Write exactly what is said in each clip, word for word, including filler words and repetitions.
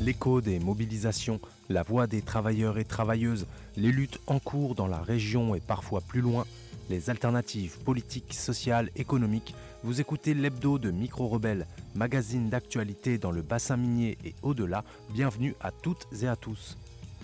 L'écho des mobilisations, la voix des travailleurs et travailleuses, les luttes en cours dans la région et parfois plus loin, les alternatives politiques, sociales, économiques. Vous écoutez l'hebdo de Micro-Rebelle, magazine d'actualité dans le bassin minier et au-delà. Bienvenue à toutes et à tous.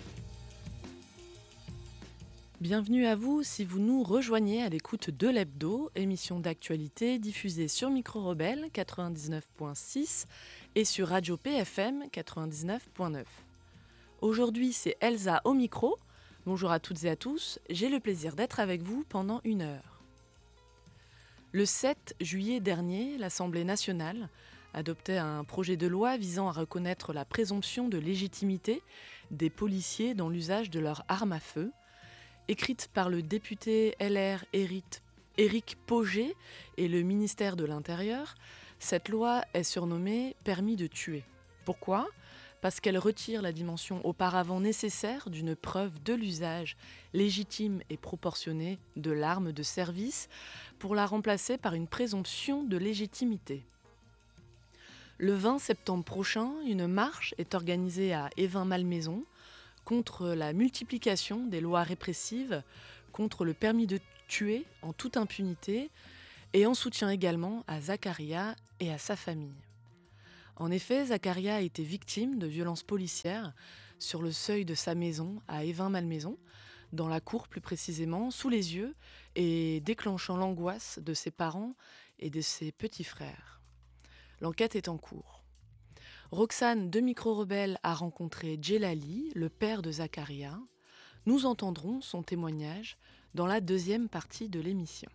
Bienvenue à vous si vous nous rejoignez à l'écoute de l'hebdo, émission d'actualité diffusée sur Micro-Rebelle quatre-vingt-dix-neuf virgule six et sur Radio P F M quatre-vingt-dix-neuf virgule neuf. Aujourd'hui, c'est Elsa au micro. Bonjour à toutes et à tous, j'ai le plaisir d'être avec vous pendant une heure. Le sept juillet dernier, l'Assemblée nationale adoptait un projet de loi visant à reconnaître la présomption de légitimité des policiers dans l'usage de leurs armes à feu. Écrite par le député L R Éric, Éric Pauget et le ministère de l'Intérieur, cette loi est surnommée « permis de tuer ». Pourquoi ? Parce qu'elle retire la dimension auparavant nécessaire d'une preuve de l'usage légitime et proportionné de l'arme de service pour la remplacer par une présomption de légitimité. Le vingt septembre prochain, une marche est organisée à Évin-Malmaison contre la multiplication des lois répressives, contre le permis de tuer en toute impunité et en soutien également à Zakaria et à sa famille. En effet, Zakaria a été victime de violences policières sur le seuil de sa maison à Évin-Malmaison, dans la cour plus précisément, sous les yeux et déclenchant l'angoisse de ses parents et de ses petits frères. L'enquête est en cours. Roxane de Micro-Rebelle a rencontré Djelali, le père de Zakaria. Nous entendrons son témoignage dans la deuxième partie de l'émission.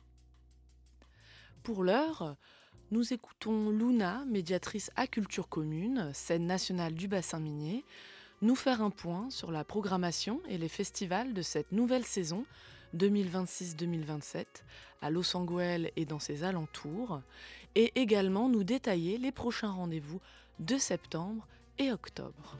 Pour l'heure, nous écoutons Luna, médiatrice à Culture Commune, scène nationale du bassin minier, nous faire un point sur la programmation et les festivals de cette nouvelle saison deux mille vingt-six deux mille vingt-sept à Los Angeles et dans ses alentours, et également nous détailler les prochains rendez-vous de septembre et octobre.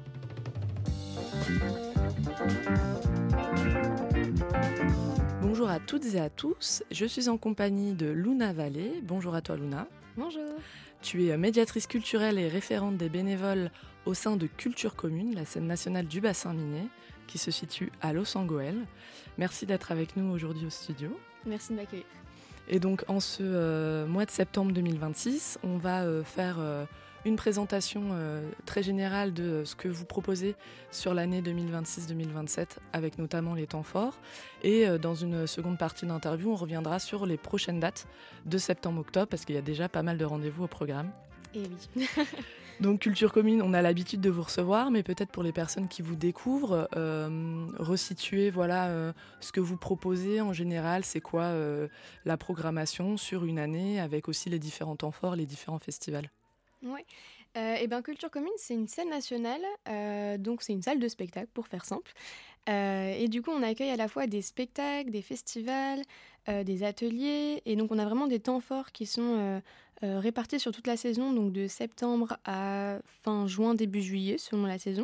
Bonjour à toutes et à tous, je suis en compagnie de Luna Vallée. Bonjour à toi Luna. Bonjour. Tu es médiatrice culturelle et référente des bénévoles au sein de Culture Commune, la scène nationale du bassin minier, qui se situe à Los Angeles. Merci d'être avec nous aujourd'hui au studio. Merci de m'accueillir. Et donc en ce euh, mois de septembre deux mille vingt-six, on va euh, faire euh, une présentation euh, très générale de ce que vous proposez sur l'année deux mille vingt-six deux mille vingt-sept, avec notamment les temps forts. Et euh, dans une seconde partie d'interview, on reviendra sur les prochaines dates de septembre-octobre, parce qu'il y a déjà pas mal de rendez-vous au programme. Et oui. Donc Culture Commune, on a l'habitude de vous recevoir, mais peut-être pour les personnes qui vous découvrent, euh, resituer voilà, euh, ce que vous proposez en général, c'est quoi euh, la programmation sur une année, avec aussi les différents temps forts, les différents festivals. Oui, euh, et ben Culture Commune, c'est une scène nationale, euh, donc c'est une salle de spectacle pour faire simple. Euh, et du coup, on accueille à la fois des spectacles, des festivals, euh, des ateliers, et donc on a vraiment des temps forts qui sont euh, euh, répartis sur toute la saison, donc de septembre à fin juin, début juillet, selon la saison.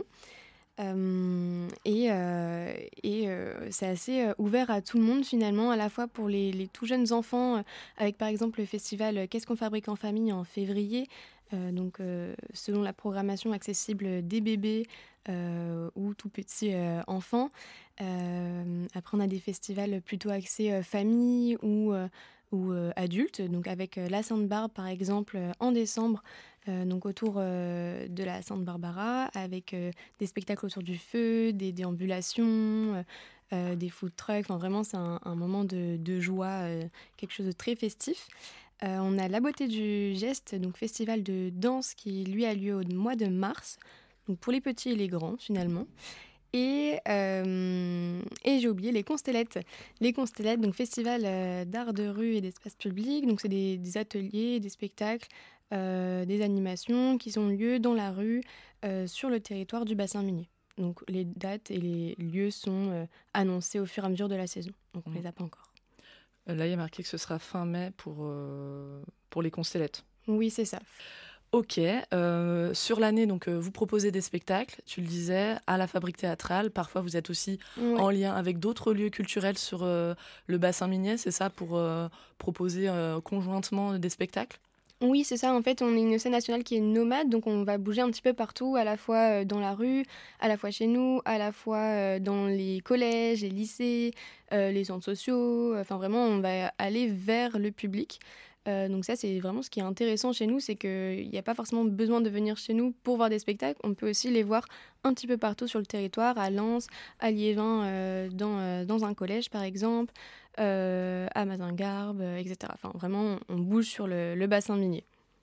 Euh, et euh, et euh, c'est assez euh, ouvert à tout le monde finalement, à la fois pour les, les tout jeunes enfants, euh, avec par exemple le festival euh, Qu'est-ce qu'on fabrique en famille en février, euh, donc euh, selon la programmation accessible des bébés euh, ou tout petits euh, enfants. Euh, après on a des festivals plutôt axés euh, famille ou euh, ou euh, adultes, donc avec euh, la Sainte-Barbe par exemple euh, en décembre, euh, donc autour euh, de la Sainte-Barbara, avec euh, des spectacles autour du feu, des déambulations, euh, euh, des food trucks, enfin vraiment c'est un, un moment de, de joie, euh, quelque chose de très festif. Euh, on a La Beauté du Geste, donc festival de danse qui lui a lieu au mois de mars, donc pour les petits et les grands finalement. Et, euh, et j'ai oublié les Constellettes. Les Constellettes, donc festival euh, d'art de rue et d'espace public. Donc c'est des, des ateliers, des spectacles, euh, des animations qui ont lieu dans la rue euh, sur le territoire du bassin minier. Donc les dates et les lieux sont euh, annoncés au fur et à mesure de la saison. Donc on ne mmh. les a pas encore. Là, il y a marqué que ce sera fin mai pour, euh, pour les Constellettes. Oui, c'est ça. Ok, euh, sur l'année, donc euh, vous proposez des spectacles, tu le disais, à la Fabrique théâtrale. Parfois, vous êtes aussi ouais. en lien avec d'autres lieux culturels sur euh, le bassin minier, c'est ça, pour euh, proposer euh, conjointement des spectacles ? Oui, c'est ça. En fait, on est une scène nationale qui est nomade, donc on va bouger un petit peu partout, à la fois euh, dans la rue, à la fois chez nous, à la fois euh, dans les collèges, les lycées, euh, les centres sociaux. Enfin, vraiment, on va aller vers le public. Euh, donc ça, c'est vraiment ce qui est intéressant chez nous, c'est qu'il n'y a pas forcément besoin de venir chez nous pour voir des spectacles. On peut aussi les voir un petit peu partout sur le territoire, à Lens, à Liévin, euh, dans, euh, dans un collège par exemple, euh, à Mazingarbe, euh, et cetera. Enfin, vraiment, on bouge sur le, le bassin minier.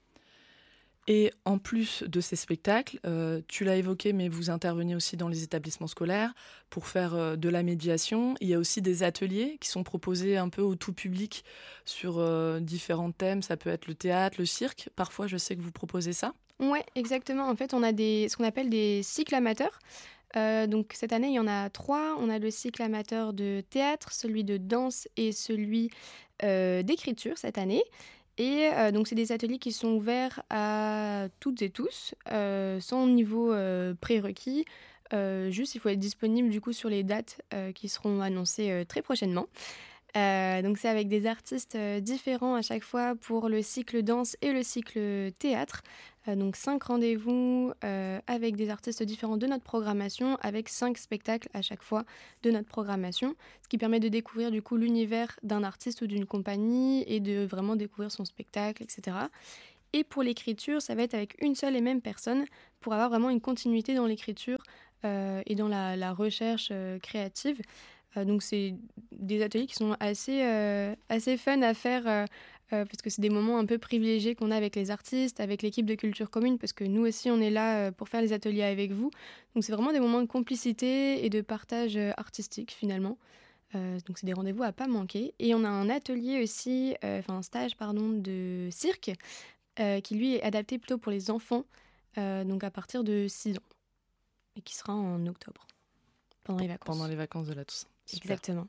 Et en plus de ces spectacles, euh, tu l'as évoqué, mais vous intervenez aussi dans les établissements scolaires pour faire euh, de la médiation. Il y a aussi des ateliers qui sont proposés un peu au tout public sur euh, différents thèmes. Ça peut être le théâtre, le cirque. Parfois, je sais que vous proposez ça. Ouais, exactement. En fait, on a des, ce qu'on appelle des cycles amateurs. Euh, donc cette année, il y en a trois. On a le cycle amateur de théâtre, celui de danse et celui euh, d'écriture cette année. Et euh, donc, c'est des ateliers qui sont ouverts à toutes et tous, euh, sans niveau euh, prérequis. Euh, juste, il faut être disponible du coup sur les dates euh, qui seront annoncées euh, très prochainement. Euh, donc, c'est avec des artistes euh, différents à chaque fois pour le cycle danse et le cycle théâtre. Euh, donc, cinq rendez-vous euh, avec des artistes différents de notre programmation, avec cinq spectacles à chaque fois de notre programmation, ce qui permet de découvrir du coup l'univers d'un artiste ou d'une compagnie et de vraiment découvrir son spectacle, et cetera. Et pour l'écriture, ça va être avec une seule et même personne pour avoir vraiment une continuité dans l'écriture euh, et dans la, la recherche euh, créative. Euh, donc c'est des ateliers qui sont assez, euh, assez fun à faire euh, euh, parce que c'est des moments un peu privilégiés qu'on a avec les artistes, avec l'équipe de Culture Commune, parce que nous aussi on est là euh, pour faire les ateliers avec vous. Donc c'est vraiment des moments de complicité et de partage euh, artistique finalement. Euh, donc c'est des rendez-vous à pas manquer. Et on a un atelier aussi, euh, enfin un stage pardon, de cirque euh, qui lui est adapté plutôt pour les enfants, euh, donc à partir de six ans, et qui sera en octobre, pendant les vacances. Pendant les vacances de la Toussaint. Super. Exactement.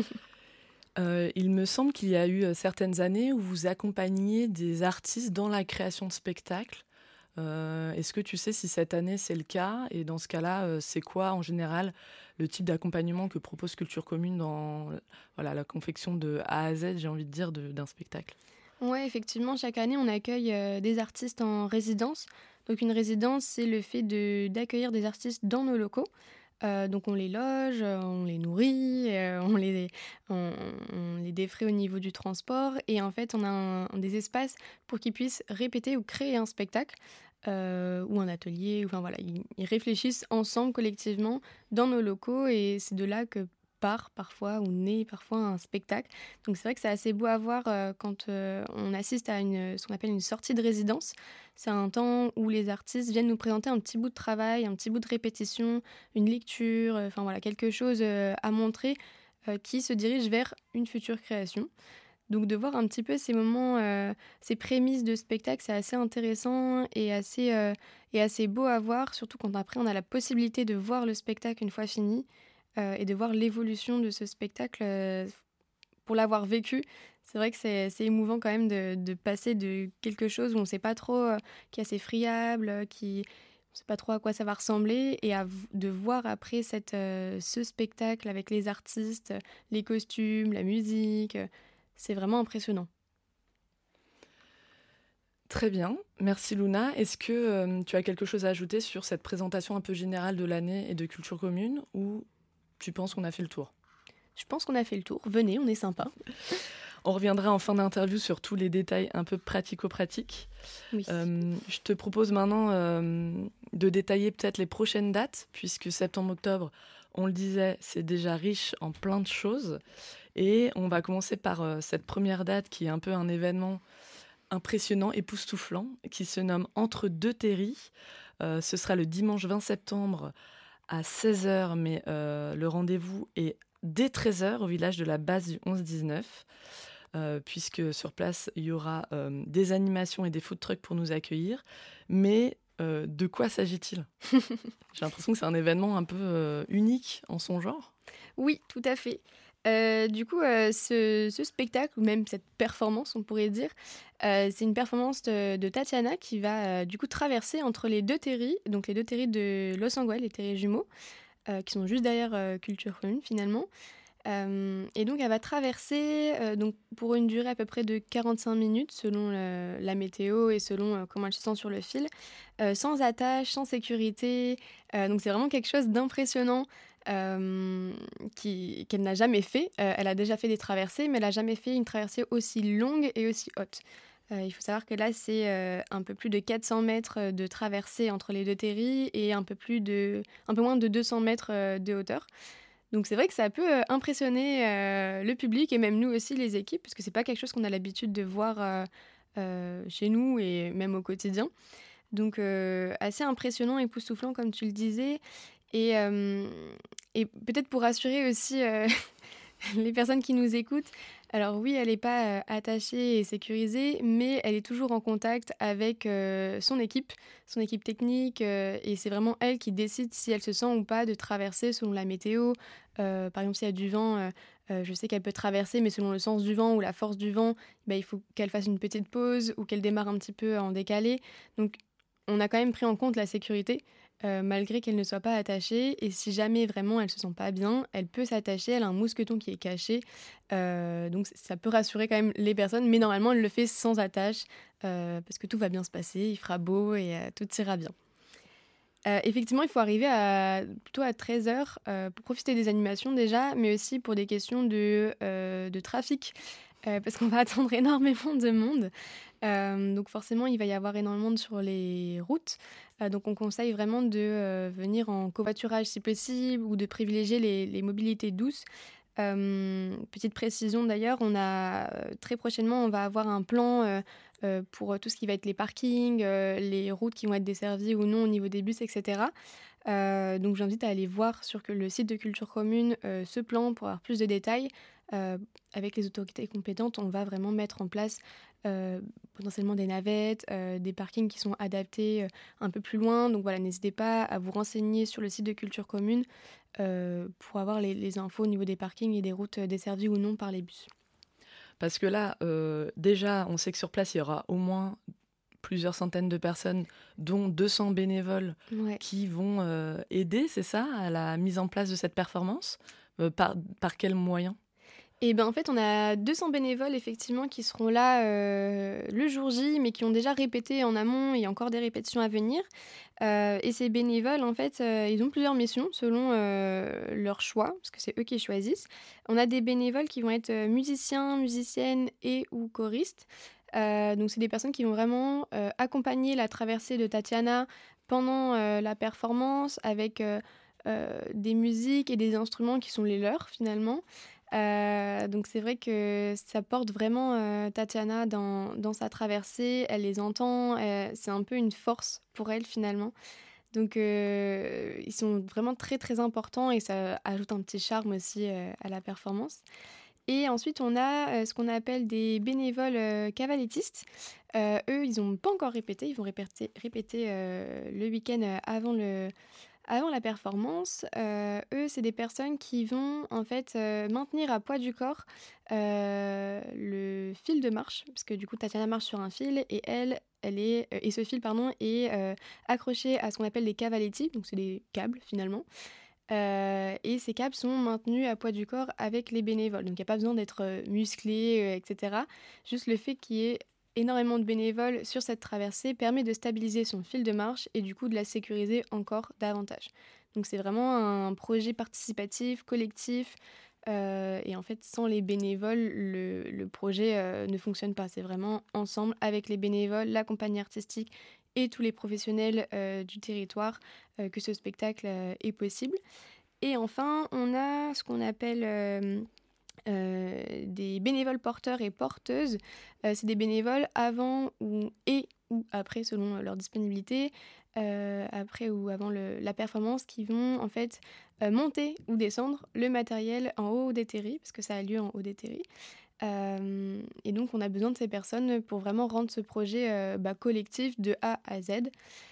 euh, il me semble qu'il y a eu euh, certaines années où vous accompagniez des artistes dans la création de spectacles. Euh, est-ce que tu sais si cette année c'est le cas? Et dans ce cas-là, euh, c'est quoi en général le type d'accompagnement que propose Culture Commune dans voilà, la confection de A à Z, j'ai envie de dire, de, d'un spectacle? Oui, effectivement, chaque année, on accueille euh, des artistes en résidence. Donc une résidence, c'est le fait de, d'accueillir des artistes dans nos locaux. Euh, donc on les loge, euh, on les nourrit, euh, on, les, on, on les défraie au niveau du transport. Et en fait, on a un, des espaces pour qu'ils puissent répéter ou créer un spectacle euh, ou un atelier. Enfin voilà, ils, ils réfléchissent ensemble, collectivement, dans nos locaux. Et c'est de là que part parfois ou naît parfois un spectacle. Donc c'est vrai que c'est assez beau à voir euh, quand euh, on assiste à une, ce qu'on appelle une sortie de résidence. C'est un temps où les artistes viennent nous présenter un petit bout de travail, un petit bout de répétition, une lecture, enfin euh, voilà, quelque chose euh, à montrer euh, qui se dirige vers une future création. Donc de voir un petit peu ces moments, euh, ces prémices de spectacle, c'est assez intéressant et assez, euh, et assez beau à voir, surtout quand après on a la possibilité de voir le spectacle une fois fini. Euh, et de voir l'évolution de ce spectacle euh, pour l'avoir vécu. C'est vrai que c'est, c'est émouvant quand même de, de passer de quelque chose où on ne sait pas trop, euh, qui est assez friable, euh, qui, on ne sait pas trop à quoi ça va ressembler, et à, de voir après cette, euh, ce spectacle avec les artistes, les costumes, la musique. Euh, c'est vraiment impressionnant. Très bien, merci Luna. Est-ce que euh, tu as quelque chose à ajouter sur cette présentation un peu générale de l'année et de Culture Commune, ou tu penses qu'on a fait le tour? Je pense qu'on a fait le tour. Venez, on est sympa. On reviendra en fin d'interview sur tous les détails un peu pratico-pratiques. Oui. Euh, je te propose maintenant euh, de détailler peut-être les prochaines dates, puisque septembre-octobre, on le disait, c'est déjà riche en plein de choses. Et on va commencer par euh, cette première date qui est un peu un événement impressionnant, époustouflant, qui se nomme Entre deux terris. Euh, ce sera le dimanche vingt septembre à seize heures, mais euh, le rendez-vous est dès treize heures au village de la base du onze dix-neuf, euh, puisque sur place, il y aura euh, des animations et des food trucks pour nous accueillir. Mais euh, de quoi s'agit-il? J'ai l'impression que c'est un événement un peu euh, unique en son genre. Oui, tout à fait. Euh, du coup, euh, ce, ce spectacle, ou même cette performance, on pourrait dire, euh, c'est une performance de, de Tatiana qui va euh, du coup traverser entre les deux terris, donc les deux terris de Los Angeles, les terris jumeaux, euh, qui sont juste derrière euh, Culture Commune finalement. Euh, et donc, elle va traverser euh, donc pour une durée à peu près de quarante-cinq minutes, selon le- la météo et selon euh, comment elle se sent sur le fil, euh, sans attache, sans sécurité. Euh, donc, c'est vraiment quelque chose d'impressionnant euh, qui- qu'elle n'a jamais fait. Euh, elle a déjà fait des traversées, mais elle n'a jamais fait une traversée aussi longue et aussi haute. Euh, il faut savoir que là, c'est euh, un peu plus de quatre cents mètres de traversée entre les deux terris et un peu, plus de, un peu moins de deux cents mètres euh, de hauteur. Donc c'est vrai que ça peut euh, impressionner euh, le public et même nous aussi, les équipes, parce que c'est pas quelque chose qu'on a l'habitude de voir euh, euh, chez nous et même au quotidien. Donc euh, assez impressionnant, époustouflant, comme tu le disais. Et, euh, et peut-être pour rassurer aussi euh, les personnes qui nous écoutent, alors oui, elle n'est pas euh, attachée et sécurisée, mais elle est toujours en contact avec euh, son équipe, son équipe technique, euh, et c'est vraiment elle qui décide si elle se sent ou pas de traverser selon la météo. Euh, par exemple, s'il y a du vent, euh, euh, je sais qu'elle peut traverser, mais selon le sens du vent ou la force du vent, bah, il faut qu'elle fasse une petite pause ou qu'elle démarre un petit peu en décalé. Donc, on a quand même pris en compte la sécurité. Euh, malgré qu'elle ne soit pas attachée. Et si jamais vraiment elle se sent pas bien, elle peut s'attacher. Elle a un mousqueton qui est caché. Euh, donc ça peut rassurer quand même les personnes. Mais normalement, elle le fait sans attache euh, parce que tout va bien se passer. Il fera beau et euh, tout ira bien. Euh, effectivement, il faut arriver à, plutôt à treize heures euh, pour profiter des animations déjà, mais aussi pour des questions de, euh, de trafic. Euh, parce qu'on va attendre énormément de monde. Euh, donc forcément, il va y avoir énormément de sur les routes. Euh, donc on conseille vraiment de euh, venir en covoiturage si possible ou de privilégier les, les mobilités douces. Euh, petite précision d'ailleurs, on a euh, très prochainement, on va avoir un plan euh, euh, pour tout ce qui va être les parkings, euh, les routes qui vont être desservies ou non au niveau des bus, et cetera. Euh, donc j'invite à aller voir sur que le site de Culture Commune euh, ce plan pour avoir plus de détails. Euh, avec les autorités compétentes, on va vraiment mettre en place euh, potentiellement des navettes, euh, des parkings qui sont adaptés euh, un peu plus loin. Donc voilà, n'hésitez pas à vous renseigner sur le site de Culture Commune euh, pour avoir les, les infos au niveau des parkings et des routes desservies ou non par les bus. Parce que là, euh, déjà, on sait que sur place, il y aura au moins plusieurs centaines de personnes, dont deux cents bénévoles Ouais. qui vont euh, aider, c'est ça, à la mise en place de cette performance. Euh, par, par quels moyens ? Et ben en fait, on a deux cents bénévoles effectivement qui seront là euh, le jour J, mais qui ont déjà répété en amont et encore des répétitions à venir. Euh, et ces bénévoles, en fait, euh, ils ont plusieurs missions selon euh, leur choix, parce que c'est eux qui choisissent. On a des bénévoles qui vont être euh, musiciens, musiciennes et ou choristes. Euh, donc c'est des personnes qui vont vraiment euh, accompagner la traversée de Tatiana pendant euh, la performance avec euh, euh, des musiques et des instruments qui sont les leurs finalement. Euh, donc c'est vrai que ça porte vraiment euh, Tatiana dans, dans sa traversée, elle les entend, euh, c'est un peu une force pour elle finalement. Donc euh, ils sont vraiment très très importants et ça ajoute un petit charme aussi euh, à la performance. Et ensuite on a euh, ce qu'on appelle des bénévoles euh, cavalettistes. Euh, eux ils n'ont pas encore répété, ils vont répéter, répéter euh, le week-end avant le... Avant la performance, euh, eux, c'est des personnes qui vont en fait euh, maintenir à poids du corps euh, le fil de marche, parce que du coup Tatiana marche sur un fil et elle, elle est euh, et ce fil pardon est euh, accroché à ce qu'on appelle des cavaletti, donc c'est des câbles finalement. Euh, et ces câbles sont maintenus à poids du corps avec les bénévoles, donc il n'y a pas besoin d'être euh, musclé, euh, et cetera. Juste le fait qu'il y ait énormément de bénévoles sur cette traversée permet de stabiliser son fil de marche et du coup de la sécuriser encore davantage. Donc c'est vraiment un projet participatif, collectif, euh, et en fait sans les bénévoles, le, le projet euh, ne fonctionne pas. C'est vraiment ensemble avec les bénévoles, la compagnie artistique et tous les professionnels euh, du territoire euh, que ce spectacle euh, est possible. Et enfin, on a ce qu'on appelle... Euh, Euh, des bénévoles porteurs et porteuses. Euh, c'est des bénévoles avant ou, et ou après, selon leur disponibilité, euh, après ou avant le, la performance, qui vont en fait euh, monter ou descendre le matériel en haut des terris, parce que ça a lieu en haut des terris. Euh, et donc, on a besoin de ces personnes pour vraiment rendre ce projet euh, bah, collectif de A à Z.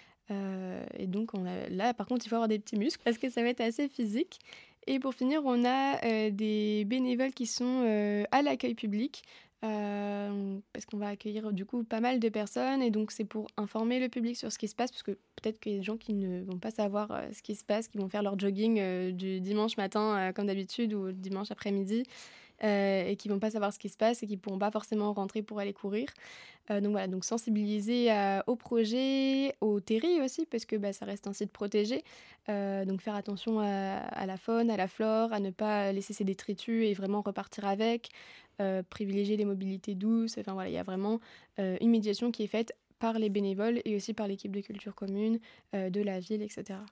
Euh, et donc, on a, là, par contre, il faut avoir des petits muscles parce que ça va être assez physique. Et pour finir, on a euh, des bénévoles qui sont euh, à l'accueil public. euh, parce qu'on va accueillir du coup pas mal de personnes et donc c'est pour informer le public sur ce qui se passe parce que peut-être qu'il y a des gens qui ne vont pas savoir euh, ce qui se passe, qui vont faire leur jogging euh, du dimanche matin euh, comme d'habitude ou dimanche après-midi euh, et qui vont pas savoir ce qui se passe et qui pourront pas forcément rentrer pour aller courir. Euh, donc voilà, donc sensibiliser euh, au projet, au terri aussi parce que bah, ça reste un site protégé. Euh, donc faire attention à, à la faune, à la flore, à ne pas laisser ses détritus et vraiment repartir avec. Euh, privilégier les mobilités douces. Enfin voilà, il y a vraiment euh, une médiation qui est faite par les bénévoles et aussi par l'équipe de culture commune euh, de la ville, et cetera.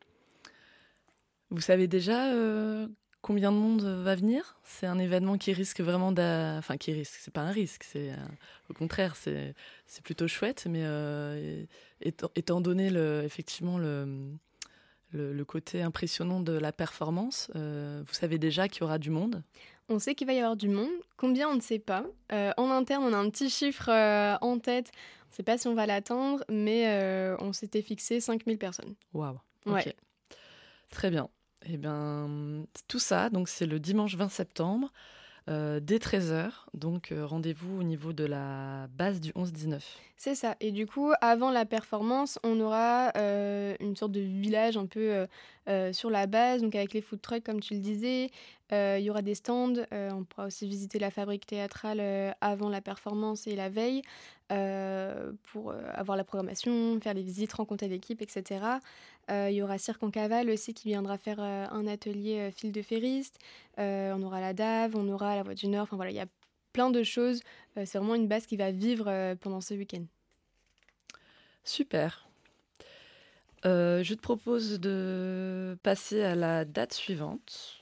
Vous savez déjà euh, combien de monde va venir ? C'est un événement qui risque vraiment d'a... Enfin, qui risque, c'est pas un risque, c'est, euh, au contraire, c'est, c'est plutôt chouette, mais euh, étant, étant donné le, effectivement le, le, le côté impressionnant de la performance, euh, vous savez déjà qu'il y aura du monde ? On sait qu'il va y avoir du monde. Combien, on ne sait pas. Euh, en interne, on a un petit chiffre euh, en tête. On ne sait pas si on va l'atteindre, mais euh, on s'était fixé cinq mille personnes. Waouh. Ouais. Ok. Très bien. Eh bien, tout ça, donc c'est le dimanche vingt septembre, euh, dès treize heures. Donc, euh, rendez-vous au niveau de la base du onze dix-neuf. C'est ça. Et du coup, avant la performance, on aura euh, une sorte de village un peu euh, euh, sur la base, donc avec les food trucks, comme tu le disais. Euh, il y aura des stands. Euh, on pourra aussi visiter la fabrique théâtrale euh, avant la performance et la veille euh, pour euh, avoir la programmation, faire les visites, rencontrer l'équipe, et cetera. Euh, il y aura Cirque en Cavale aussi qui viendra faire euh, un atelier euh, fil de ferriste. Euh, on aura la D A V, on aura la Voix du Nord. Enfin voilà, il y a plein de choses. Euh, c'est vraiment une base qui va vivre euh, pendant ce week-end. Super. Euh, je te propose de passer à la date suivante,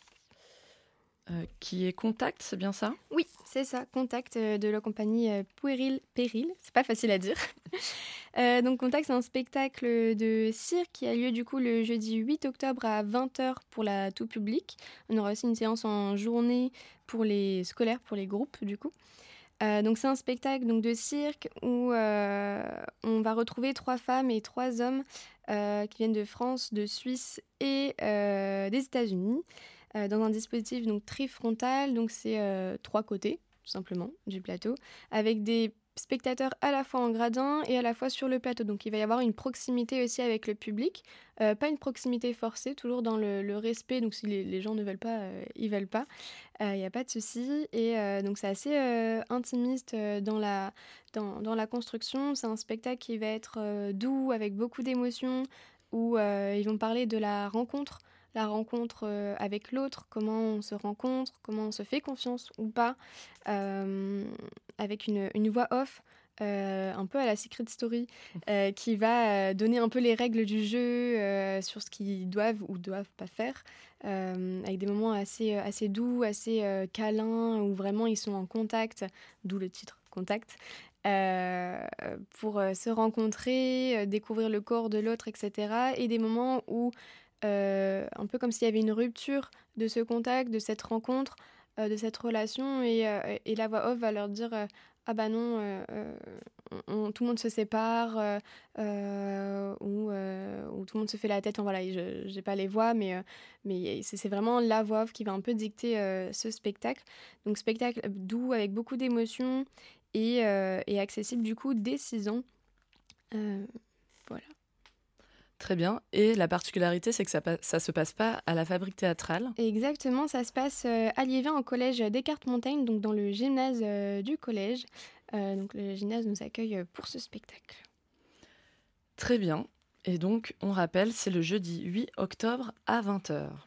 euh, qui est Contact, c'est bien ça ? Oui, c'est ça, Contact euh, de la compagnie euh, Puéril Péril, c'est pas facile à dire. euh, donc Contact, c'est un spectacle de cirque qui a lieu du coup le jeudi huit octobre à vingt heures pour la tout public. On aura aussi une séance en journée pour les scolaires, pour les groupes du coup. Euh, donc c'est un spectacle donc, de cirque où euh, on va retrouver trois femmes et trois hommes euh, qui viennent de France, de Suisse et euh, des États-Unis euh, dans un dispositif donc trifrontal, donc c'est euh, trois côtés tout simplement du plateau, avec des spectateurs à la fois en gradin et à la fois sur le plateau. Donc il va y avoir une proximité aussi avec le public, euh, pas une proximité forcée, toujours dans le, le respect. Donc si les, les gens ne veulent pas, euh, ils veulent pas. Il euh, n'y a pas de souci. Et euh, donc c'est assez euh, intimiste euh, dans, la, dans, dans la construction. C'est un spectacle qui va être euh, doux, avec beaucoup d'émotions, où euh, ils vont parler de la rencontre, la rencontre euh, avec l'autre, comment on se rencontre, comment on se fait confiance ou pas, euh, avec une, une voix off, euh, un peu à la Secret Story, euh, qui va euh, donner un peu les règles du jeu euh, sur ce qu'ils doivent ou doivent pas faire, euh, avec des moments assez, assez doux, assez euh, câlins, où vraiment ils sont en contact, d'où le titre Contact, euh, pour euh, se rencontrer, euh, découvrir le corps de l'autre, et cetera. Et des moments où Euh, un peu comme s'il y avait une rupture de ce contact, de cette rencontre, euh, de cette relation, et, euh, et la voix off va leur dire euh, ah bah non, euh, euh, on, on, tout le monde se sépare, euh, euh, ou, euh, ou tout le monde se fait la tête. Enfin voilà, je j'ai pas les voix, mais, euh, mais c'est, c'est vraiment la voix off qui va un peu dicter euh, ce spectacle. Donc spectacle doux, avec beaucoup d'émotions, et, euh, et accessible du coup dès six ans. Euh, voilà. Très bien. Et la particularité, c'est que ça ne se passe pas à la fabrique théâtrale. Exactement, ça se passe euh, à Liévin, au collège Descartes-Montaigne, donc dans le gymnase euh, du collège. Euh, donc le gymnase nous accueille pour ce spectacle. Très bien. Et donc, on rappelle, c'est le jeudi huit octobre à vingt heures.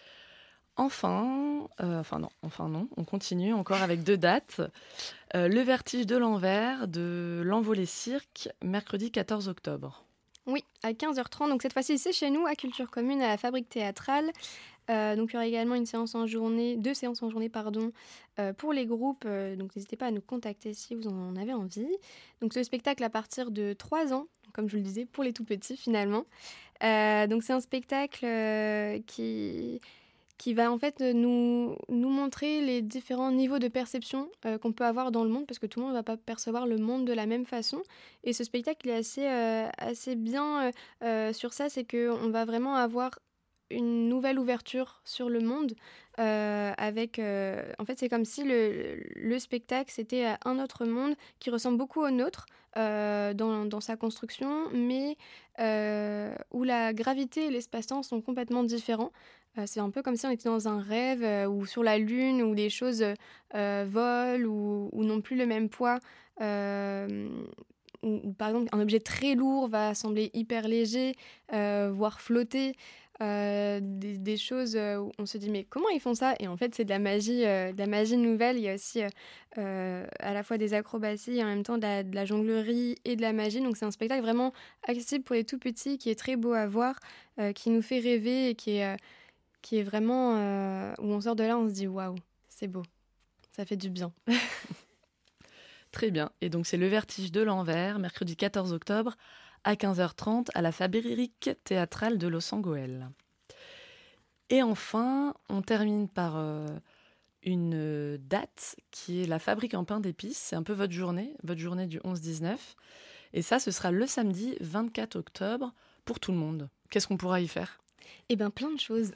Enfin, euh, enfin non, enfin non, on continue encore avec deux dates. Euh, le Vertige de l'Envers de l'Envolée Cirque, mercredi quatorze octobre. Oui, à quinze heures trente. Donc cette fois-ci, c'est chez nous, à Culture Commune, à la Fabrique Théâtrale. Euh, donc il y aura également une séance en journée, deux séances en journée, pardon, euh, pour les groupes. Euh, donc n'hésitez pas à nous contacter si vous en avez envie. Donc ce spectacle à partir de trois ans, comme je vous le disais, pour les tout petits finalement. Euh, donc c'est un spectacle euh, qui... qui va en fait nous, nous montrer les différents niveaux de perception euh, qu'on peut avoir dans le monde, parce que tout le monde ne va pas percevoir le monde de la même façon. Et ce spectacle est assez, euh, assez bien euh, euh, sur ça, c'est qu'on va vraiment avoir une nouvelle ouverture sur le monde. Euh, avec, euh, en fait, c'est comme si le, le spectacle, c'était un autre monde qui ressemble beaucoup au nôtre euh, dans, dans sa construction, mais euh, où la gravité et l'espace-temps sont complètement différents. Euh, c'est un peu comme si on était dans un rêve euh, ou sur la Lune, où les choses euh, volent ou, ou n'ont plus le même poids. Euh, Ou, ou par exemple, un objet très lourd va sembler hyper léger, euh, voire flotter. Euh, des, des choses où on se dit mais comment ils font ça? Et en fait, c'est de la magie, euh, de la magie nouvelle. Il y a aussi euh, euh, à la fois des acrobaties et en même temps de la, de la jonglerie et de la magie. Donc c'est un spectacle vraiment accessible pour les tout petits, qui est très beau à voir, euh, qui nous fait rêver et qui est, euh, qui est vraiment euh, où on sort de là, on se dit waouh, c'est beau, ça fait du bien. Très bien. Et donc, c'est Le Vertige de l'Envers, mercredi quatorze octobre, à quinze heures trente, à la Fabrique théâtrale de Los-Angeles. Et enfin, on termine par euh, une date qui est la Fabrique en pain d'épices. C'est un peu votre journée, votre journée du onze dix-neuf. Et ça, ce sera le samedi vingt-quatre octobre pour tout le monde. Qu'est-ce qu'on pourra y faire? Eh bien, plein de choses.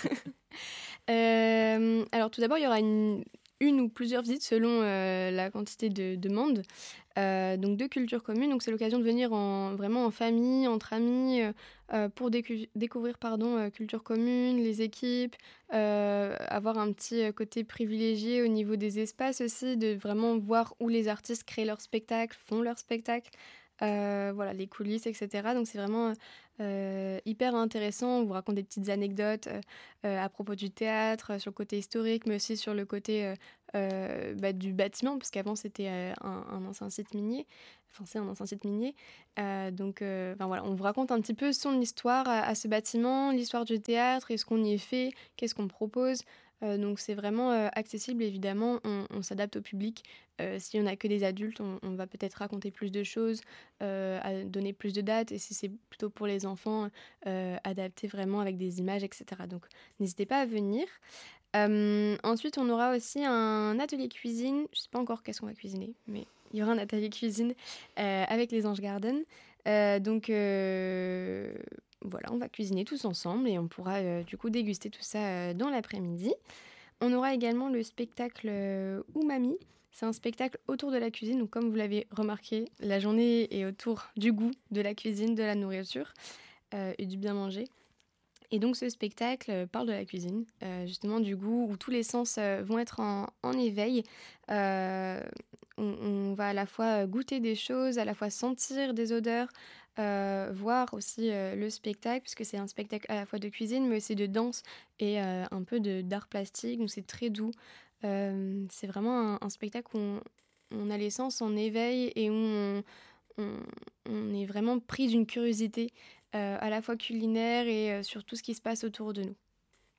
euh, alors, tout d'abord, il y aura une... une ou plusieurs visites selon euh, la quantité de demandes, euh, donc de culture commune. Donc c'est l'occasion de venir en, vraiment en famille, entre amis, euh, pour décu- découvrir pardon, euh, culture commune, les équipes, euh, avoir un petit côté privilégié au niveau des espaces aussi, de vraiment voir où les artistes créent leurs spectacles, font leurs spectacles. Euh, voilà, les coulisses, et cetera. Donc c'est vraiment euh, hyper intéressant. On vous raconte des petites anecdotes euh, euh, à propos du théâtre, euh, sur le côté historique, mais aussi sur le côté euh, euh, bah, du bâtiment, parce qu'avant c'était euh, un, un ancien site minier. Enfin, c'est un ancien site minier. Euh, donc euh, voilà, on vous raconte un petit peu son histoire à, à ce bâtiment, l'histoire du théâtre et ce qu'on y est fait, qu'est-ce qu'on propose. Euh, donc c'est vraiment euh, accessible, évidemment, on, on s'adapte au public. Euh, si on n'a que des adultes, on, on va peut-être raconter plus de choses, euh, à donner plus de dates, et si c'est plutôt pour les enfants, euh, adapter vraiment avec des images, et cetera. Donc n'hésitez pas à venir. Euh, ensuite, on aura aussi un atelier cuisine. Je ne sais pas encore qu'est-ce qu'on va cuisiner, mais il y aura un atelier cuisine euh, avec les Anges Garden. Euh, donc euh, voilà, on va cuisiner tous ensemble et on pourra euh, du coup déguster tout ça euh, dans l'après-midi. On aura également le spectacle euh, Umami. C'est un spectacle autour de la cuisine. Donc comme vous l'avez remarqué, la journée est autour du goût, de la cuisine, de la nourriture euh, et du bien manger. Et donc ce spectacle euh, parle de la cuisine, euh, justement du goût, où tous les sens euh, vont être en, en éveil. Euh, on, on va à la fois goûter des choses, à la fois sentir des odeurs, euh, voir aussi euh, le spectacle, puisque c'est un spectacle à la fois de cuisine, mais aussi de danse et euh, un peu de, d'art plastique, donc c'est très doux. Euh, c'est vraiment un, un spectacle où on, on a les sens en éveil et où on, on, on est vraiment pris d'une curiosité euh, à la fois culinaire et euh, sur tout ce qui se passe autour de nous.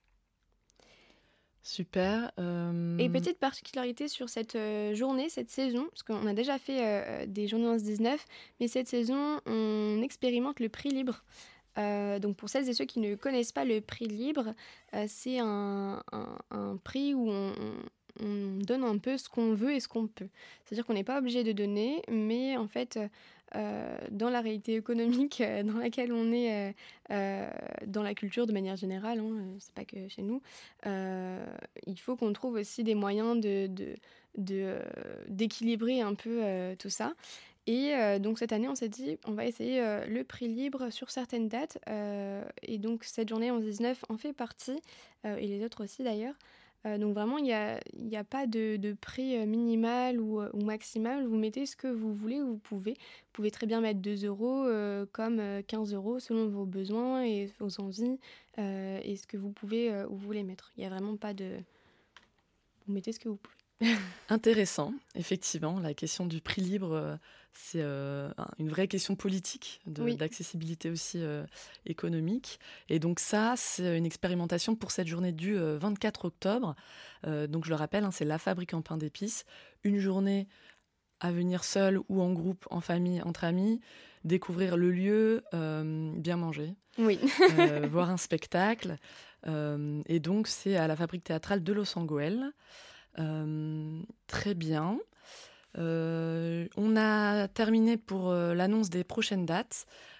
Super. Euh... Et petite particularité sur cette euh, journée, cette saison, parce qu'on a déjà fait euh, des journées onze dix-neuf, mais cette saison, on expérimente le prix libre. Euh, donc pour celles et ceux qui ne connaissent pas le prix libre, euh, c'est un, un, un prix où on, on donne un peu ce qu'on veut et ce qu'on peut. C'est-à-dire qu'on n'est pas obligé de donner, mais en fait, euh, dans la réalité économique euh, dans laquelle on est, euh, euh, dans la culture de manière générale, hein, c'est pas que chez nous, euh, il faut qu'on trouve aussi des moyens de, de, de, euh, d'équilibrer un peu euh, tout ça. Et euh, donc cette année, on s'est dit, on va essayer euh, le prix libre sur certaines dates. Euh, et donc cette journée onze dix-neuf en fait partie, euh, et les autres aussi d'ailleurs. Euh, donc vraiment, il n'y a, y a pas de, de prix minimal ou, ou maximal. Vous mettez ce que vous voulez, vous pouvez. Vous pouvez très bien mettre deux euros euh, comme quinze euros selon vos besoins et vos envies euh, et ce que vous pouvez euh, ou vous voulez mettre. Il n'y a vraiment pas de... Vous mettez ce que vous pouvez. Intéressant, effectivement. La question du prix libre, c'est euh, une vraie question politique, de, oui. d'accessibilité aussi euh, économique. Et donc ça, c'est une expérimentation pour cette journée du euh, vingt-quatre octobre. Euh, donc je le rappelle, hein, c'est la Fabrique en pain d'épices. Une journée à venir seul ou en groupe, en famille, entre amis, découvrir le lieu, euh, bien manger, oui. euh, voir un spectacle. Euh, et donc c'est à la Fabrique théâtrale de Los Angeles. Euh, très bien. Euh, on a terminé pour euh, l'annonce des prochaines dates.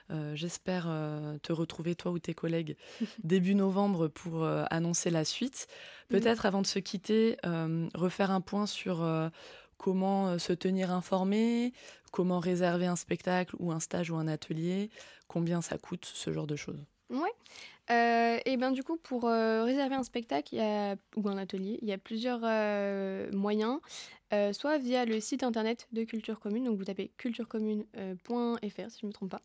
Euh, j'espère euh, te retrouver, toi ou tes collègues, début novembre pour euh, annoncer la suite. Peut-être avant de se quitter, euh, refaire un point sur euh, comment euh, se tenir informé, comment réserver un spectacle ou un stage ou un atelier, combien ça coûte, ce genre de choses. Ouais. Euh, et ben du coup, pour euh, réserver un spectacle il y a, ou un atelier, il y a plusieurs euh, moyens. Euh, soit via le site internet de Culture Commune, donc vous tapez culturecommune point f r si je ne me trompe pas.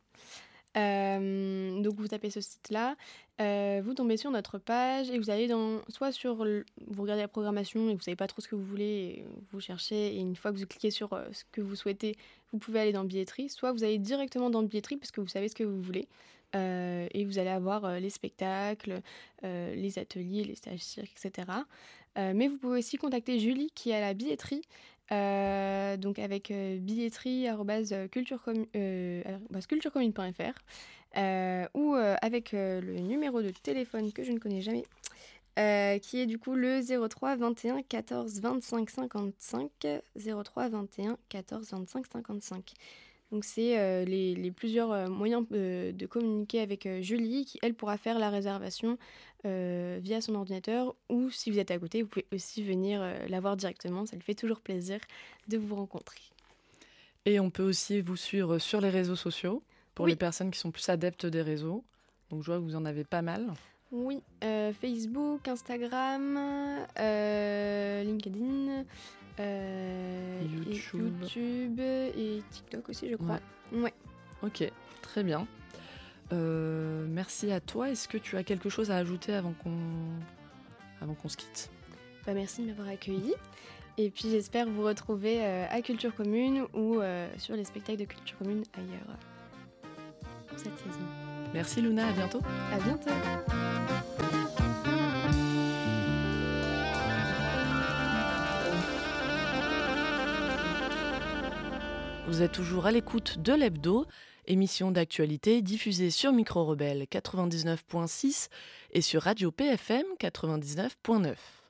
Euh, donc vous tapez ce site-là, euh, vous tombez sur notre page et vous allez dans, soit sur, le, vous regardez la programmation et vous savez pas trop ce que vous voulez, et vous cherchez et une fois que vous cliquez sur euh, ce que vous souhaitez, vous pouvez aller dans billetterie, soit vous allez directement dans billetterie parce que vous savez ce que vous voulez. Euh, et vous allez avoir euh, les spectacles, euh, les ateliers, les stages cirques, et cetera. Euh, mais vous pouvez aussi contacter Julie qui est à la billetterie, euh, donc avec euh, billetterie arobase culturecommune point f r euh, ou euh, avec euh, le numéro de téléphone que je ne connais jamais, euh, qui est du coup le zéro trois vingt et un quatorze vingt-cinq cinquante-cinq, zéro trois vingt et un quatorze vingt-cinq cinquante-cinq. Donc c'est euh, les, les plusieurs euh, moyens euh, de communiquer avec euh, Julie, qui elle pourra faire la réservation euh, via son ordinateur, ou si vous êtes à côté, vous pouvez aussi venir euh, la voir directement, ça lui fait toujours plaisir de vous rencontrer. Et on peut aussi vous suivre sur les réseaux sociaux, pour oui. les personnes qui sont plus adeptes des réseaux. Donc je vois que vous en avez pas mal. Oui, euh, Facebook, Instagram, euh, LinkedIn... Euh, YouTube. Et YouTube et TikTok aussi, je crois. Ouais. ouais. Ok, très bien. Euh, merci à toi. Est-ce que tu as quelque chose à ajouter avant qu'on, avant qu'on se quitte ? Bah, merci de m'avoir accueilli. Et puis j'espère vous retrouver euh, à Culture Commune ou euh, sur les spectacles de Culture Commune ailleurs euh, pour cette saison. Merci Luna, à bientôt. À bientôt. Vous êtes toujours à l'écoute de l'Hebdo, émission d'actualité diffusée sur Micro Rebelle quatre-vingt-dix-neuf point six et sur Radio P F M quatre-vingt-dix-neuf point neuf.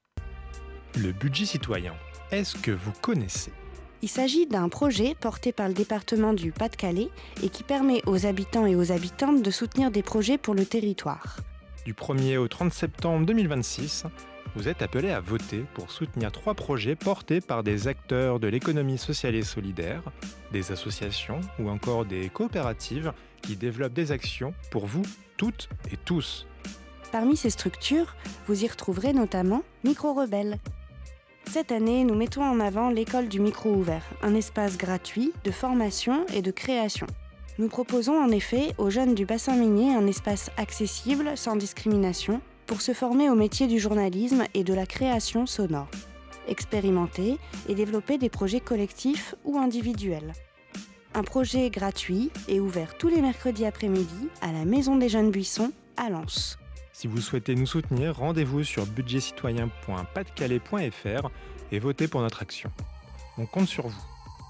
Le budget citoyen, est-ce que vous connaissez ? Il s'agit d'un projet porté par le département du Pas-de-Calais et qui permet aux habitants et aux habitantes de soutenir des projets pour le territoire. Du premier au trente septembre deux mille vingt-six, vous êtes appelés à voter pour soutenir trois projets portés par des acteurs de l'économie sociale et solidaire, des associations ou encore des coopératives qui développent des actions pour vous, toutes et tous. Parmi ces structures, vous y retrouverez notamment Micro Rebelle. Cette année, nous mettons en avant l'école du micro ouvert, un espace gratuit de formation et de création. Nous proposons en effet aux jeunes du bassin minier un espace accessible, sans discrimination, pour se former au métier du journalisme et de la création sonore, expérimenter et développer des projets collectifs ou individuels. Un projet gratuit et ouvert tous les mercredis après-midi à la Maison des Jeunes Buissons à Lens. Si vous souhaitez nous soutenir, rendez-vous sur budget citoyen point pas de calais point f r et votez pour notre action. On compte sur vous.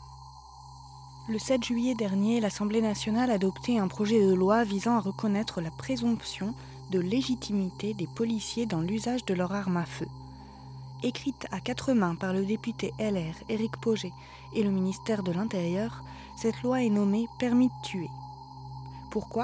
Le sept juillet dernier, l'Assemblée nationale a adopté un projet de loi visant à reconnaître la présomption de légitimité des policiers dans l'usage de leur arme à feu. Écrite à quatre mains par le député L R Éric Pauget et le ministère de l'Intérieur, cette loi est nommée « Permis de tuer ». Pourquoi ?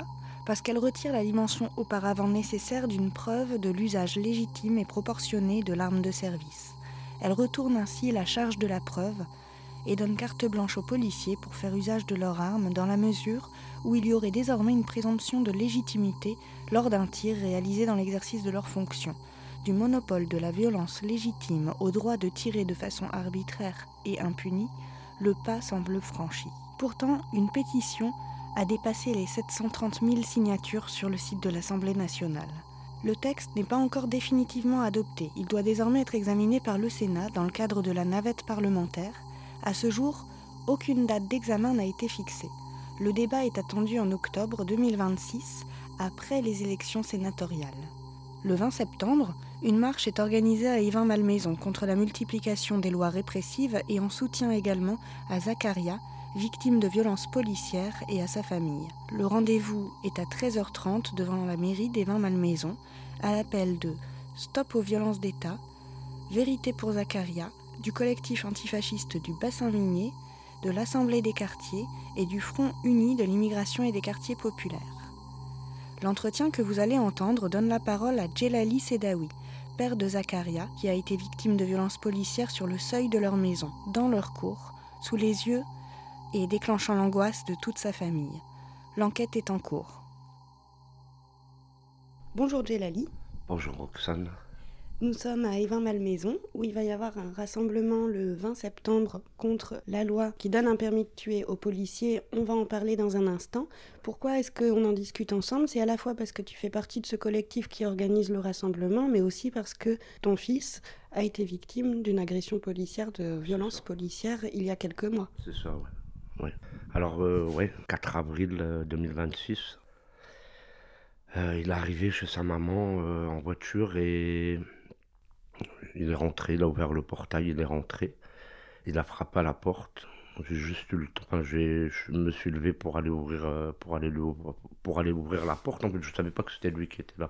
Parce qu'elle retire la dimension auparavant nécessaire d'une preuve de l'usage légitime et proportionné de l'arme de service. Elle retourne ainsi la charge de la preuve et donne carte blanche aux policiers pour faire usage de leur arme dans la mesure où il y aurait désormais une présomption de légitimité lors d'un tir réalisé dans l'exercice de leurs fonctions. Du monopole de la violence légitime au droit de tirer de façon arbitraire et impunie, le pas semble franchi. Pourtant, une pétition a dépassé les sept cent trente mille signatures sur le site de l'Assemblée nationale. Le texte n'est pas encore définitivement adopté. Il doit désormais être examiné par le Sénat dans le cadre de la navette parlementaire. À ce jour, aucune date d'examen n'a été fixée. Le débat est attendu en octobre deux mille vingt-six, après les élections sénatoriales. Le vingt septembre, une marche est organisée à Évin-Malmaison contre la multiplication des lois répressives et en soutien également à Zakaria, victime de violences policières, et à sa famille. Le rendez-vous est à treize heures trente devant la mairie d'Évin-Malmaison, à l'appel de « Stop aux violences d'État », Vérité pour Zakaria, du collectif antifasciste du bassin minier, de l'Assemblée des quartiers et du Front uni de l'immigration et des quartiers populaires. L'entretien que vous allez entendre donne la parole à Djelali Sedawi, père de Zakaria, qui a été victime de violences policières sur le seuil de leur maison, dans leur cour, sous les yeux et déclenchant l'angoisse de toute sa famille. L'enquête est en cours. Bonjour Djelali. Bonjour Roxane. Nous sommes à Évin-Malmaison, où il va y avoir un rassemblement le vingt septembre contre la loi qui donne un permis de tuer aux policiers. On va en parler dans un instant. Pourquoi est-ce qu'on en discute ensemble ? C'est à la fois parce que tu fais partie de ce collectif qui organise le rassemblement, mais aussi parce que ton fils a été victime d'une agression policière, de violence policière, il y a quelques mois. C'est ça, ouais. ouais. Alors, euh, ouais, quatre avril deux mille vingt-six, euh, il est arrivé chez sa maman euh, en voiture et... Il est rentré, il a ouvert le portail, il est rentré. Il a frappé à la porte. J'ai juste eu le temps. Enfin, j'ai, je me suis levé pour aller ouvrir, euh, pour aller le, pour aller ouvrir la porte. En fait, je savais pas que c'était lui qui était là.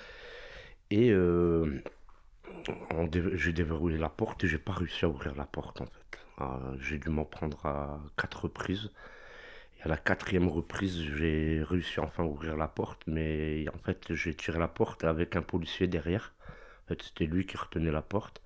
Et euh, on dé- j'ai déverrouillé la porte et j'ai pas réussi à ouvrir la porte en fait. Euh, j'ai dû m'en prendre à quatre reprises. Et à la quatrième reprise, j'ai réussi enfin à ouvrir la porte, mais en fait, j'ai tiré la porte avec un policier derrière. En fait, c'était lui qui retenait la porte.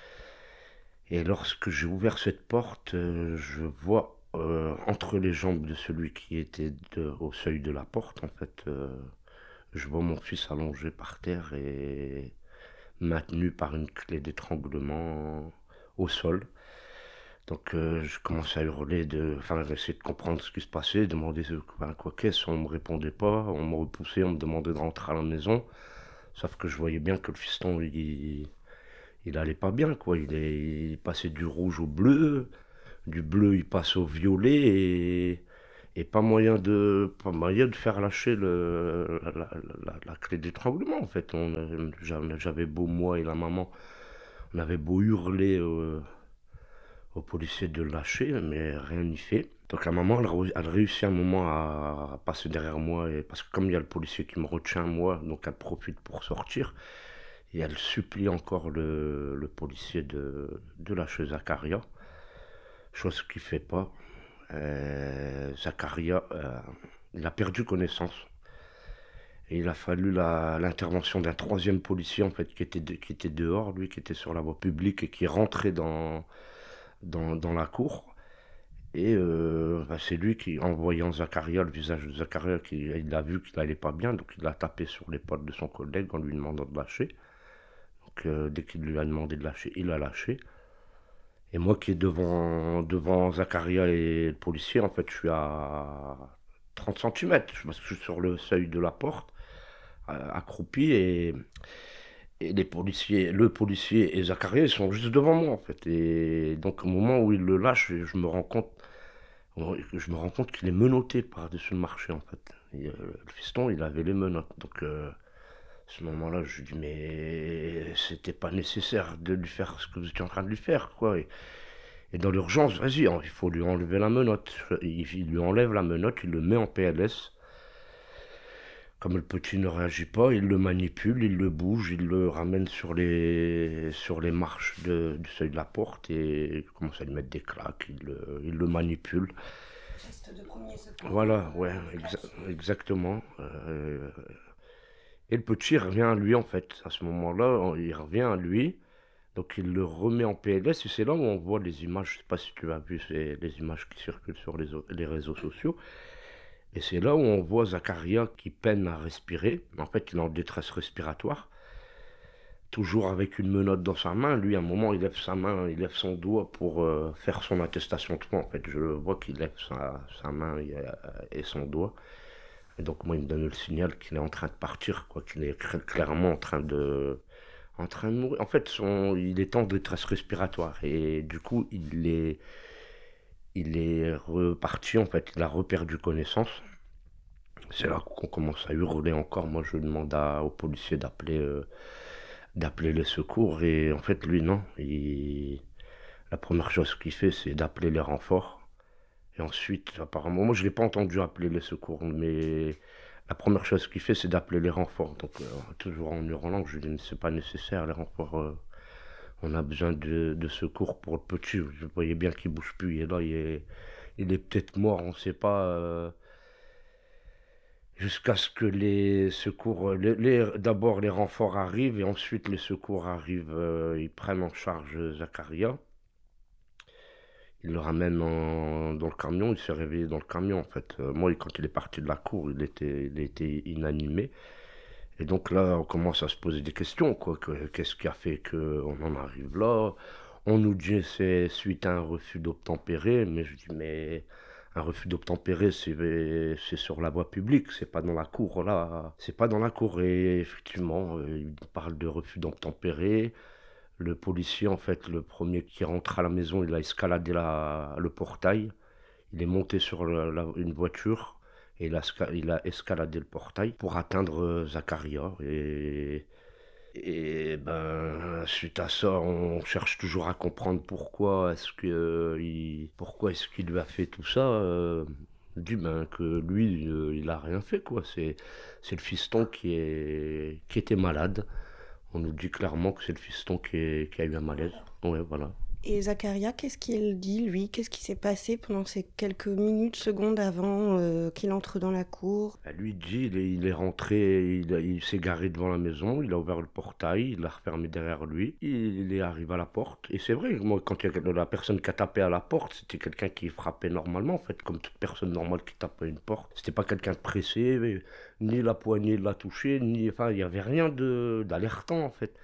Et lorsque j'ai ouvert cette porte, euh, je vois euh, entre les jambes de celui qui était de- au seuil de la porte, en fait, euh, je vois mon fils allongé par terre et maintenu par une clé d'étranglement au sol. Donc euh, je commençais à hurler, de, enfin essayer de comprendre ce qui se passait, demander ce- enfin, quoi qu'est-ce, on me répondait pas, on me repoussait, on me demandait de rentrer à la maison. Sauf que je voyais bien que le fiston, il, il allait pas bien, quoi. Il, est, il passait du rouge au bleu, du bleu il passe au violet et, et pas moyen de, pas moyen de faire lâcher le, la, la- la- la clé d'étranglement, en fait. On, j'avais j'avais beau, moi et la maman, on avait beau hurler euh, aux policiers de le lâcher, mais rien n'y fait. Donc la maman, elle, ré- elle réussit un moment à, à passer derrière moi, et, parce que comme il y a le policier qui me retient, moi, donc elle profite pour sortir. Et elle supplie encore le, le policier de, de lâcher Zakaria, chose qu'il ne fait pas. Euh, Zakaria, euh, il a perdu connaissance. Et il a fallu la- l'intervention d'un troisième policier, en fait, qui était, de- qui était dehors, lui, qui était sur la voie publique et qui rentrait dans, dans, dans la cour. Et euh, bah, c'est lui qui, en voyant Zakaria, le visage de Zakaria, qui, il a vu qu'il n'allait pas bien, donc il a tapé sur l'épaule de son collègue en lui demandant de lâcher. Donc euh, dès qu'il lui a demandé de lâcher, il a lâché. Et moi qui est devant, devant Zakaria et le policier, en fait, je suis à trente centimètres, parce que je suis sur le seuil de la porte, euh, accroupi, et, et les policiers, le policier et Zakaria, ils sont juste devant moi, en fait. Et donc au moment où il le lâche, je me rends compte, je me rends compte qu'il est menotté par-dessus le marché, en fait. Et, euh, le fiston, il avait les menottes, donc... euh, à ce moment-là, je lui dis, mais c'était pas nécessaire de lui faire ce que vous étiez en train de lui faire, quoi. Et, et dans l'urgence, vas-y, hein, il faut lui enlever la menotte. Il, il lui enlève la menotte, il le met en P L S. Comme le petit ne réagit pas, il le manipule, il le bouge, il le ramène sur les, sur les marches de- du seuil de la porte et il commence à lui mettre des claques, il le, il le manipule. Geste de premier secours. Voilà, ouais, exa- exactement. Euh, Et le petit revient à lui en fait. À ce moment-là, il revient à lui. Donc il le remet en P L S et c'est là où on voit les images. Je ne sais pas si tu as vu c'est les images qui circulent sur les, o- les réseaux sociaux. Et c'est là où on voit Zakaria qui peine à respirer. En fait, il est en détresse respiratoire. Toujours avec une menotte dans sa main. Lui, à un moment, il lève sa main, il lève son doigt pour euh, faire son attestation de foi. En fait, je le vois qu'il lève sa, sa main et, euh, et son doigt. Et donc moi, il me donne le signal qu'il est en train de partir, quoi, qu'il est cl- clairement en train de, en train de mourir. En fait, son, il est en détresse respiratoire et du coup, il est, il est reparti. En fait, il a reperdu connaissance. C'est là qu'on commence à hurler encore. Moi, je demande à, aux policiers d'appeler, euh, d'appeler les secours et en fait, lui, non. Il- la première chose qu'il fait, c'est d'appeler les renforts. Et ensuite, apparemment, moi je ne l'ai pas entendu appeler les secours, mais la première chose qu'il fait, c'est d'appeler les renforts. Donc, euh, toujours en hurlant, je lui dis, c'est pas nécessaire, les renforts, euh, On a besoin de, de secours pour le petit. Je voyais bien qu'il bouge plus. Il est là, il est, il est peut-être mort, on ne sait pas. euh, Jusqu'à ce que les secours, les, les- d'abord les renforts arrivent et ensuite les secours arrivent. euh, ils prennent en charge Zakaria. Ils le ramènent en- dans le camion. Il s'est réveillé dans le camion en fait. Euh, moi, quand il est parti de la cour, il était, il était inanimé. Et donc là, on commence à se poser des questions, quoi. que- Qu'est-ce qui a fait qu'on en arrive là? On nous dit c'est suite à un refus d'obtempérer, mais je dis mais un refus d'obtempérer c'est c'est sur la voie publique, c'est pas dans la cour là, c'est pas dans la cour. Et effectivement, euh, il parle de refus d'obtempérer. Le policier, en fait, le premier qui rentre à la maison, il a escaladé la, le portail. Il est monté sur le- la- une voiture et il a, sca- il a escaladé le portail pour atteindre euh, Zakaria. Et, et ben, suite à ça, on cherche toujours à comprendre pourquoi est-ce que, euh, il, pourquoi est-ce qu'il lui a fait tout ça. Euh, on dit ben, que lui, euh, il a rien fait, quoi. C'est, c'est le fiston qui, est, qui était malade. On nous dit clairement que c'est le fiston qui, est- qui a eu un malaise. Ouais, voilà. Et Zacharia, qu'est-ce qu'il dit, lui? Qu'est-ce qui s'est passé pendant ces quelques minutes, secondes avant euh, qu'il entre dans la cour? Bah, lui dit, il est, il est rentré, il, a- il s'est garé devant la maison, il a ouvert le portail, il l'a refermé derrière lui, il est arrivé à la porte. Et c'est vrai, moi, quand il y a la personne qui a tapé à la porte, c'était quelqu'un qui frappait normalement, en fait, comme toute personne normale qui tape à une porte. C'était pas quelqu'un de pressé, mais ni la poignée l'a touché, ni, enfin, il n'y avait rien de d'alertant, en fait.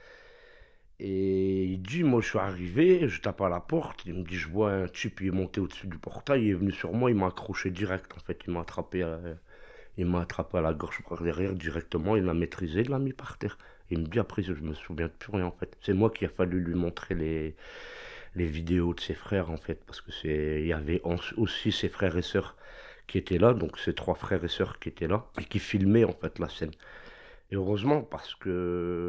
Et il dit, moi je suis arrivé, je tape à la porte, il me dit, je vois un type, il est monté au-dessus du portail, il est venu sur moi, il m'a accroché direct, en fait, il m'a attrapé, à, il m'a attrapé à la gorge par derrière directement, il l'a maîtrisé, il l'a mis par terre. Il me dit, après, je me souviens de plus rien, en fait. C'est moi qui a fallu lui montrer les, les vidéos de ses frères, en fait, parce que c'est, il y avait en- aussi ses frères et sœurs qui étaient là, donc ses trois frères et sœurs qui étaient là, et qui filmaient, en fait, la scène. Et heureusement, parce que